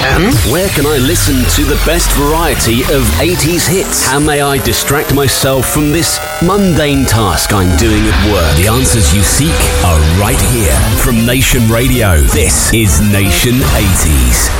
can. Where can I listen to the best variety of 80s hits? How may I distract myself from this mundane task I'm doing at work? The answers you seek are right here. From Nation Radio, this is Nation 80s.